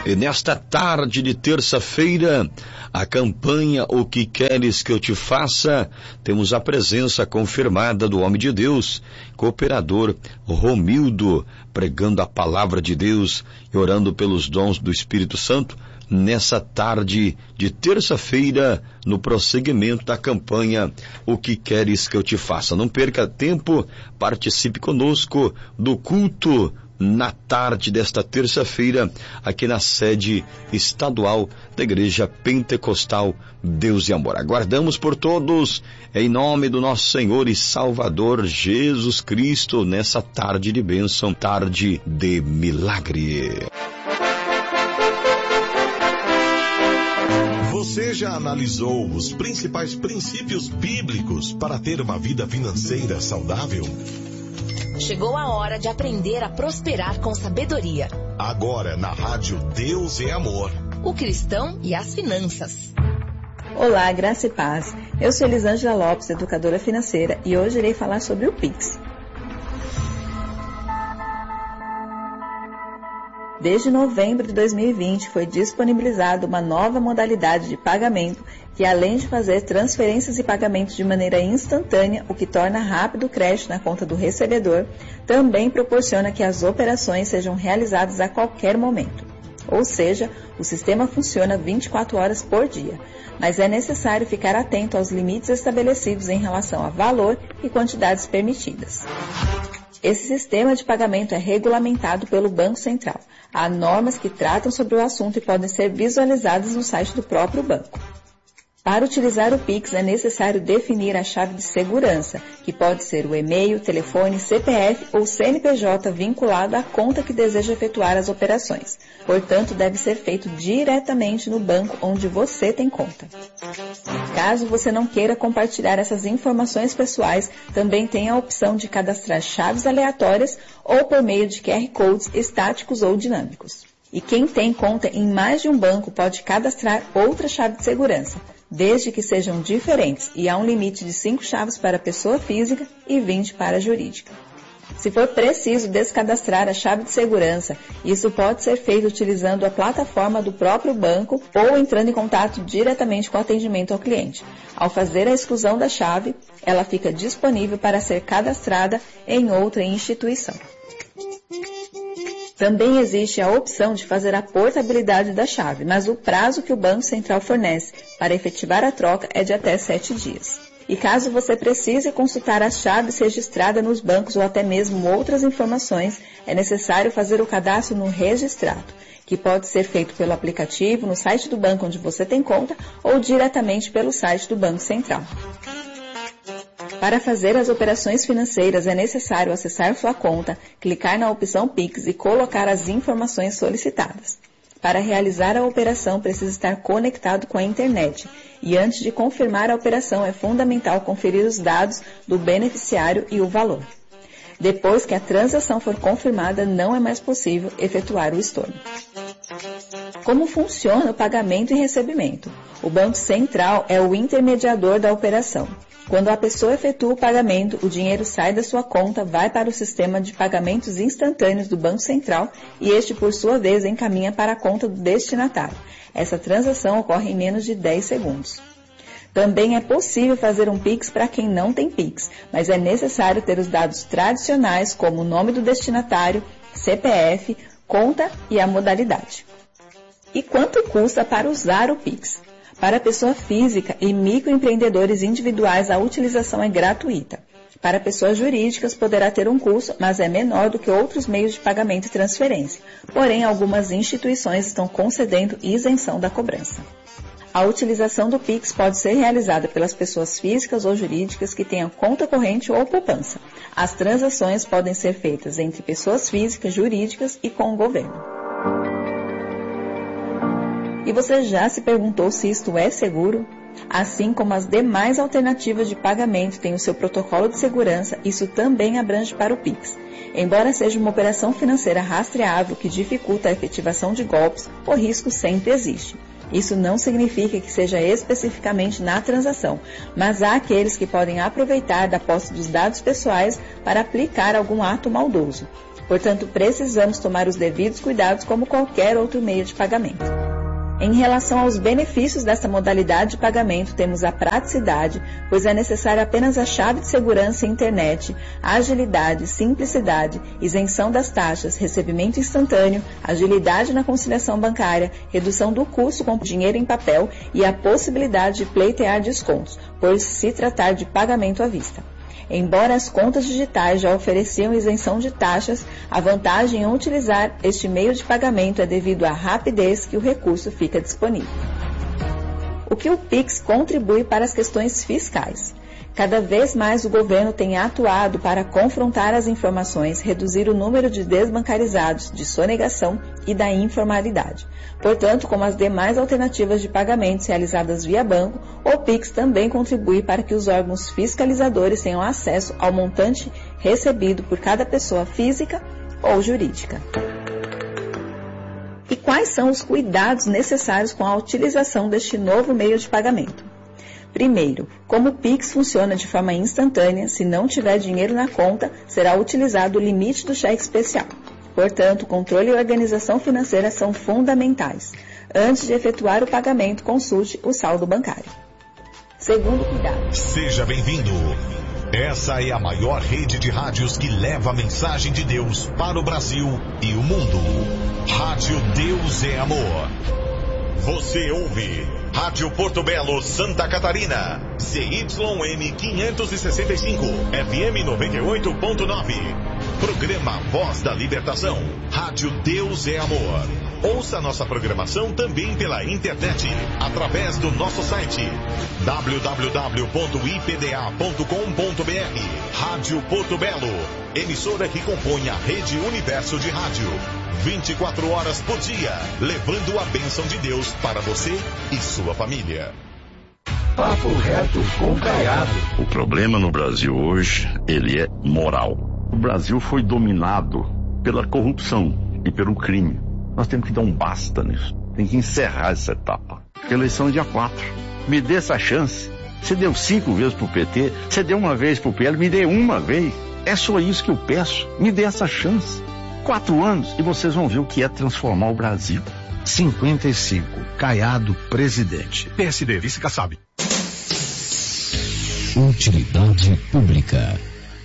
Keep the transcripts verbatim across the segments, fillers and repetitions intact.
E nesta tarde de terça-feira, a campanha O Que Queres Que Eu Te Faça, temos a presença confirmada do homem de Deus, cooperador Romildo, pregando a palavra de Deus e orando pelos dons do Espírito Santo, nessa tarde de terça-feira, no prosseguimento da campanha O Que Queres Que Eu Te Faça. Não perca tempo, participe conosco do culto na tarde desta terça-feira, aqui na sede estadual da Igreja Pentecostal Deus e Amor. Aguardamos por todos, em nome do nosso Senhor e Salvador Jesus Cristo, nessa tarde de bênção, tarde de milagre. Você já analisou os principais princípios bíblicos para ter uma vida financeira saudável? Chegou a hora de aprender a prosperar com sabedoria. Agora na rádio Deus é Amor. O cristão e as finanças. Olá, graça e paz. Eu sou Elisângela Lopes, educadora financeira, e hoje irei falar sobre o Pix. Desde novembro de dois mil e vinte foi disponibilizada uma nova modalidade de pagamento que, além de fazer transferências e pagamentos de maneira instantânea, o que torna rápido o crédito na conta do recebedor, também proporciona que as operações sejam realizadas a qualquer momento. Ou seja, o sistema funciona vinte e quatro horas por dia, mas é necessário ficar atento aos limites estabelecidos em relação a valor e quantidades permitidas. Esse sistema de pagamento é regulamentado pelo Banco Central. Há normas que tratam sobre o assunto e podem ser visualizadas no site do próprio banco. Para utilizar o Pix é necessário definir a chave de segurança, que pode ser o e-mail, telefone, C P F ou C N P J vinculado à conta que deseja efetuar as operações. Portanto, deve ser feito diretamente no banco onde você tem conta. Caso você não queira compartilhar essas informações pessoais, também tem a opção de cadastrar chaves aleatórias ou por meio de Q R Codes estáticos ou dinâmicos. E quem tem conta em mais de um banco pode cadastrar outra chave de segurança, desde que sejam diferentes, e há um limite de cinco chaves para pessoa física e vinte para jurídica. Se for preciso descadastrar a chave de segurança, isso pode ser feito utilizando a plataforma do próprio banco ou entrando em contato diretamente com o atendimento ao cliente. Ao fazer a exclusão da chave, ela fica disponível para ser cadastrada em outra instituição. Também existe a opção de fazer a portabilidade da chave, mas o prazo que o Banco Central fornece para efetivar a troca é de até sete dias. E caso você precise consultar as chaves registradas nos bancos ou até mesmo outras informações, é necessário fazer o cadastro no Registrado, que pode ser feito pelo aplicativo, no site do banco onde você tem conta ou diretamente pelo site do Banco Central. Para fazer as operações financeiras é necessário acessar sua conta, clicar na opção Pix e colocar as informações solicitadas. Para realizar a operação precisa estar conectado com a internet e antes de confirmar a operação é fundamental conferir os dados do beneficiário e o valor. Depois que a transação for confirmada, não é mais possível efetuar o estorno. Como funciona o pagamento e recebimento? O Banco Central é o intermediador da operação. Quando a pessoa efetua o pagamento, o dinheiro sai da sua conta, vai para o sistema de pagamentos instantâneos do Banco Central e este, por sua vez, encaminha para a conta do destinatário. Essa transação ocorre em menos de dez segundos. Também é possível fazer um Pix para quem não tem Pix, mas é necessário ter os dados tradicionais como o nome do destinatário, C P F, conta e a modalidade. E quanto custa para usar o Pix? Para pessoa física e microempreendedores individuais, a utilização é gratuita. Para pessoas jurídicas, poderá ter um custo, mas é menor do que outros meios de pagamento e transferência. Porém, algumas instituições estão concedendo isenção da cobrança. A utilização do Pix pode ser realizada pelas pessoas físicas ou jurídicas que tenham conta corrente ou poupança. As transações podem ser feitas entre pessoas físicas, jurídicas e com o governo. E você já se perguntou se isto é seguro? Assim como as demais alternativas de pagamento têm o seu protocolo de segurança, isso também abrange para o Pix. Embora seja uma operação financeira rastreável que dificulta a efetivação de golpes, o risco sempre existe. Isso não significa que seja especificamente na transação, mas há aqueles que podem aproveitar da posse dos dados pessoais para aplicar algum ato maldoso. Portanto, precisamos tomar os devidos cuidados como qualquer outro meio de pagamento. Em relação aos benefícios dessa modalidade de pagamento, temos a praticidade, pois é necessária apenas a chave de segurança e internet, agilidade, simplicidade, isenção das taxas, recebimento instantâneo, agilidade na conciliação bancária, redução do custo com dinheiro em papel e a possibilidade de pleitear descontos, por se tratar de pagamento à vista. Embora as contas digitais já ofereciam isenção de taxas, a vantagem em utilizar este meio de pagamento é devido à rapidez que o recurso fica disponível. O que o Pix contribui para as questões fiscais? Cada vez mais o governo tem atuado para confrontar as informações, reduzir o número de desbancarizados, de sonegação e da informalidade. Portanto, como as demais alternativas de pagamentos realizadas via banco, o Pix também contribui para que os órgãos fiscalizadores tenham acesso ao montante recebido por cada pessoa física ou jurídica. E quais são os cuidados necessários com a utilização deste novo meio de pagamento? Primeiro, como o Pix funciona de forma instantânea, se não tiver dinheiro na conta, será utilizado o limite do cheque especial. Portanto, controle e organização financeira são fundamentais. Antes de efetuar o pagamento, consulte o saldo bancário. Segundo cuidado. Seja bem-vindo. Essa é a maior rede de rádios que leva a mensagem de Deus para o Brasil e o mundo. Rádio Deus é Amor. Você ouve Rádio Porto Belo, Santa Catarina, C Y M quinhentos e sessenta e cinco, F M noventa e oito ponto nove. Programa Voz da Libertação, Rádio Deus é Amor. Ouça nossa programação também pela internet, através do nosso site w w w ponto i p d a ponto com ponto b r. Rádio Porto Belo, emissora que compõe a rede Universo de Rádio. vinte e quatro horas por dia, levando a bênção de Deus para você e sua família. Papo reto com Caiado. O problema no Brasil hoje, ele é moral. O Brasil foi dominado pela corrupção e pelo crime. Nós temos que dar um basta nisso. Tem que encerrar essa etapa. Eleição dia quatro. Me dê essa chance. Você deu cinco vezes pro P T, você deu uma vez pro P L, me dê uma vez. É só isso que eu peço. Me dê essa chance. Quatro anos e vocês vão ver o que é transformar o Brasil. cinquenta e cinco. Caiado, presidente. P S D, vice Kassab. Utilidade pública.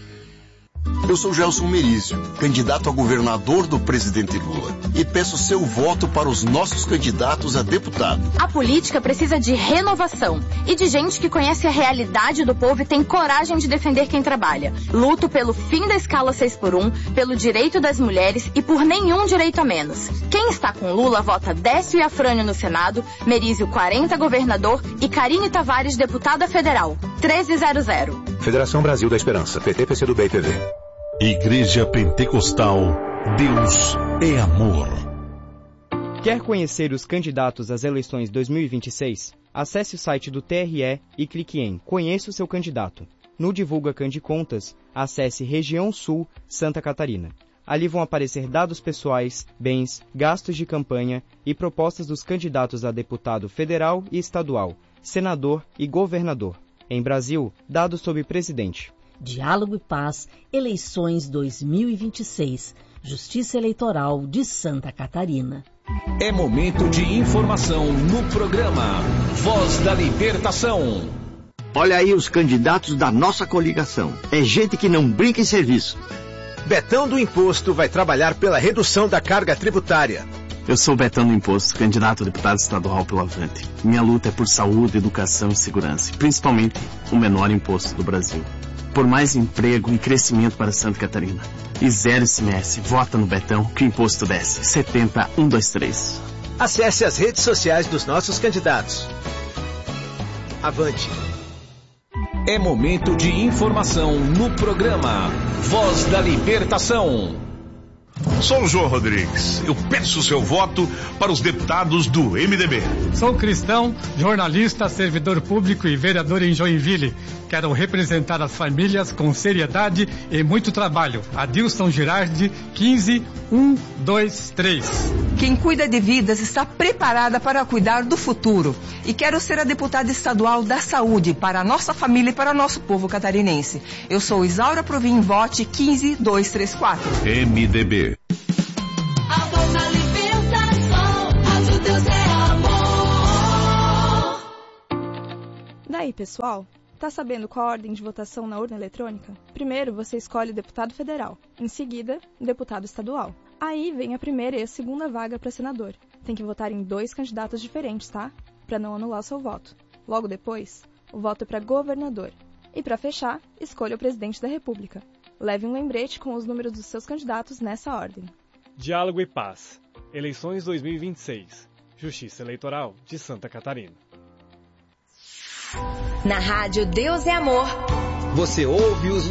Eu sou Gelson Merizio, candidato a governador do presidente Lula, e peço seu voto para os nossos candidatos a deputado. A política precisa de renovação e de gente que conhece a realidade do povo e tem coragem de defender quem trabalha. Luto pelo fim da escala seis por um, pelo direito das mulheres e por nenhum direito a menos. Quem está com Lula vota Décio e Afrânio no Senado, Merizio quarenta governador e Karine Tavares deputada federal. treze zero zero. Federação Brasil da Esperança, P T, P C do B e P V. Igreja Pentecostal, Deus é Amor. Quer conhecer os candidatos às eleições dois mil e vinte e seis? Acesse o site do T R E e clique em Conheça o seu candidato. No Divulga Candicontas, acesse Região Sul, Santa Catarina. Ali vão aparecer dados pessoais, bens, gastos de campanha e propostas dos candidatos a deputado federal e estadual, senador e governador. Em Brasil, dados sobre presidente. Diálogo e Paz, eleições dois mil e vinte e seis, Justiça Eleitoral de Santa Catarina. É momento de informação no programa Voz da Libertação. Olha aí os candidatos da nossa coligação. É gente que não brinca em serviço. Betão do Imposto vai trabalhar pela redução da carga tributária. Eu sou Betão do Imposto, candidato a deputado estadual pelo Avante. Minha luta é por saúde, educação e segurança, principalmente o menor imposto do Brasil. Por mais emprego e crescimento para Santa Catarina. E zero I C M S. Vota no Betão que o imposto desce. setenta, um, dois, três. Acesse as redes sociais dos nossos candidatos. Avante. É momento de informação no programa Voz da Libertação. Sou o João Rodrigues. Eu peço o seu voto para os deputados do M D B. Sou cristão, jornalista, servidor público e vereador em Joinville. Quero representar as famílias com seriedade e muito trabalho. Adilson Girardi, quinze, Um, dois, três. Quem cuida de vidas está preparada para cuidar do futuro. E quero ser a deputada estadual da saúde para a nossa família e para o nosso povo catarinense. Eu sou Isaura Provim, vote quinze dois três quatro. M D B. A voz da libertação, Rádio Deus é amor. Daí, pessoal? Tá sabendo qual a ordem de votação na urna eletrônica? Primeiro, você escolhe o deputado federal. Em seguida, o deputado estadual. Aí vem a primeira e a segunda vaga para senador. Tem que votar em dois candidatos diferentes, tá? Para não anular o seu voto. Logo depois, o voto é para governador. E para fechar, escolha o presidente da República. Leve um lembrete com os números dos seus candidatos nessa ordem. Diálogo e Paz. Eleições dois mil e vinte e seis. Justiça Eleitoral de Santa Catarina. Na rádio Deus é Amor. Você ouve os